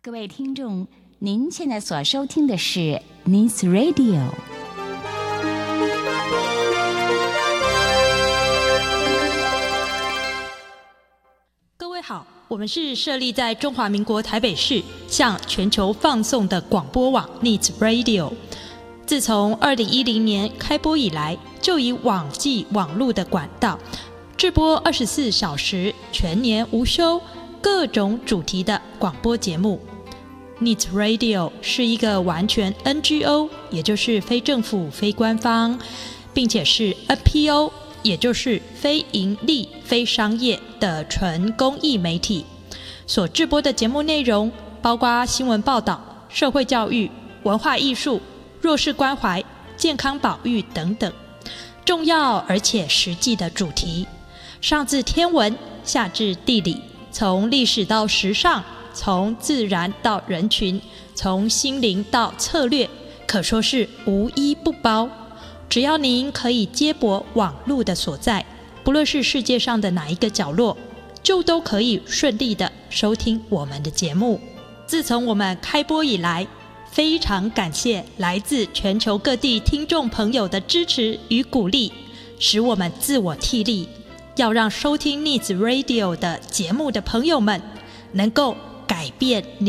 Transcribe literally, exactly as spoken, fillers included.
各位听众，您现在所收听的是 Needs Radio。 各位好，我们是设立在中华民国台北市，向全球放送的广播网 Needs Radio。自从二零一零年开播以来，就以网际网络的管道，制播二十四小时、全年无休、各种主题的广播节目。Needs Radio 是一个完全 N G O， 也就是非政府、非官方，并且是 N P O， 也就是非盈利、非商业的纯公益媒体。所制播的节目内容包括新闻报道、社会教育、文化艺术、弱势关怀、健康保育等等，重要而且实际的主题，上至天文，下至地理，从历史到时尚，从自然到人群，从心灵到策略，可说是无一不包。只要您可以接驳网络的所在，不论是世界上的哪一个角落，就都可以顺利的收听我们的节目。自从我们开播以来，非常感谢来自全球各地听众朋友的支持与鼓励，使我们自我替力，要让收听 Needs Radio 的节目的朋友们能够改变